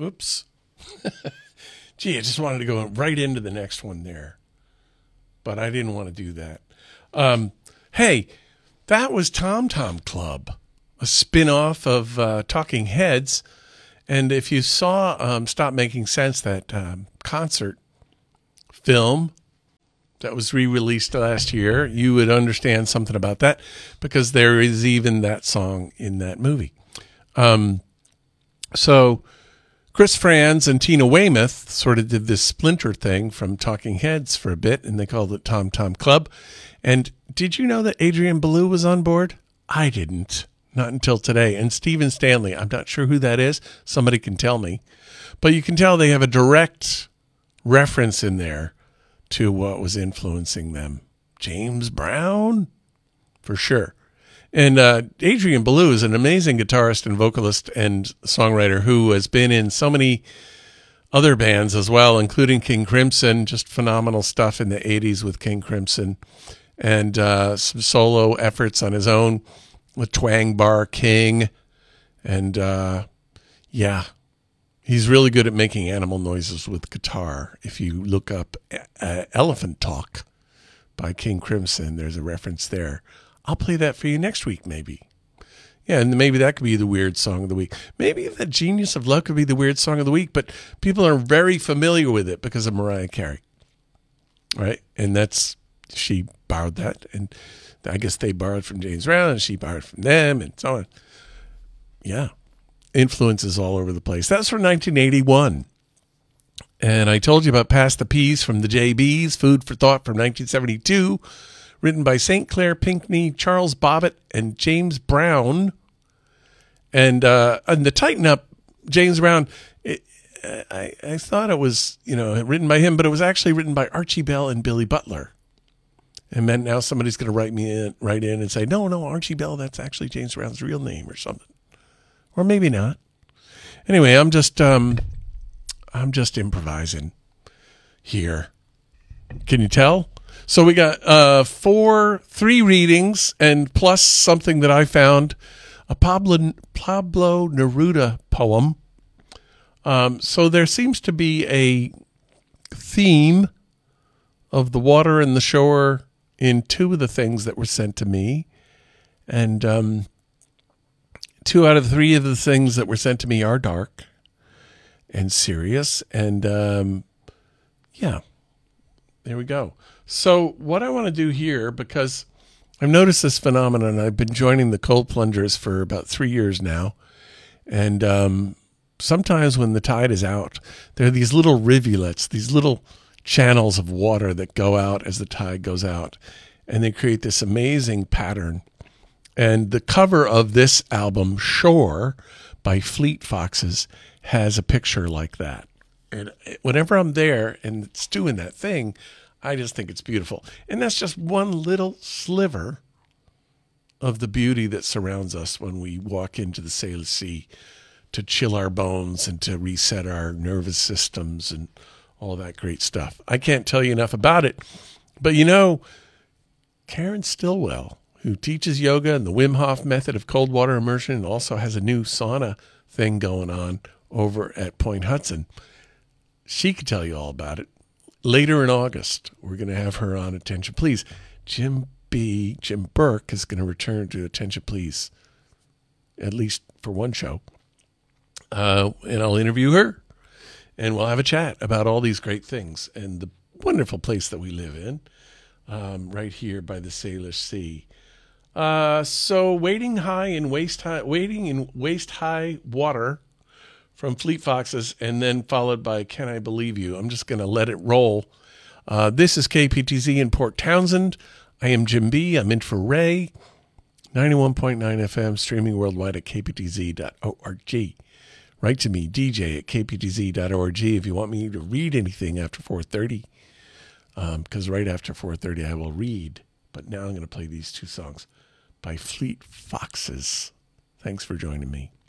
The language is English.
Oops. Gee, I just wanted to go right into the next one there. But I didn't want to do that. Hey, that was Tom Tom Club, a spin-off of Talking Heads. And if you saw Stop Making Sense, that concert film that was re-released last year, you would understand something about that because there is even that song in that movie. So Chris Frantz and Tina Weymouth sort of did this splinter thing from Talking Heads for a bit, and they called it Tom Tom Club. And did you know that Adrian Belew was on board? I didn't. Not until today. And Stephen Stanley, I'm not sure who that is. Somebody can tell me. But you can tell they have a direct reference in there to what was influencing them. James Brown? For sure. And Adrian Belew is an amazing guitarist and vocalist and songwriter who has been in so many other bands as well, including King Crimson, just phenomenal stuff in the 80s with King Crimson, and some solo efforts on his own with Twang Bar King. And yeah, he's really good at making animal noises with guitar. If you look up Elephant Talk by King Crimson, there's a reference there. I'll play that for you next week, maybe. Yeah, and maybe that could be the weird song of the week. Maybe the Genius of Love could be the weird song of the week, but people are very familiar with it because of Mariah Carey, right? And she borrowed that, and I guess they borrowed from James Brown, and she borrowed from them, and so on. Yeah, influences all over the place. That's from 1981. And I told you about Pass the Peas from the JBs, Food for Thought from 1972, written by St. Clair Pinckney, Charles Bobbitt, and James Brown. And the Tighten Up, James Brown, I thought it was, written by him, but it was actually written by Archie Bell and Billy Butler. And then now somebody's going to write in and say, no, Archie Bell, that's actually James Brown's real name or something. Or maybe not. Anyway, I'm just improvising here. Can you tell? So we got 3 readings and plus something that I found, a Pablo Neruda poem. So there seems to be a theme of the water and the shore in 2 of the things that were sent to me. And 2 out of 3 of the things that were sent to me are dark and serious. And yeah, there we go. So what I want to do here, because I've noticed this phenomenon, I've been joining the Cold Plungers for about 3 years now. And sometimes when the tide is out, there are these little rivulets, these little channels of water that go out as the tide goes out. And they create this amazing pattern. And the cover of this album, Shore, by Fleet Foxes, has a picture like that. And whenever I'm there and it's doing that thing, I just think it's beautiful. And that's just one little sliver of the beauty that surrounds us when we walk into the Salish Sea to chill our bones and to reset our nervous systems and all that great stuff. I can't tell you enough about it. But Karen Stillwell, who teaches yoga and the Wim Hof method of cold water immersion and also has a new sauna thing going on over at Point Hudson, she could tell you all about it. Later in August, we're going to have her on Attention Please. Jim Burke is going to return to Attention Please, at least for one show. And I'll interview her, and we'll have a chat about all these great things and the wonderful place that we live in, right here by the Salish Sea. So waiting in waist high water from Fleet Foxes, and then followed by Can I Believe You? I'm just going to let it roll. This is KPTZ in Port Townsend. I am Jim B. I'm in for Ray. 91.9 FM, streaming worldwide at kptz.org. Write to me, DJ at kptz.org, if you want me to read anything after 4:30. Because right after 4:30 I will read. But now I'm going to play these 2 songs by Fleet Foxes. Thanks for joining me.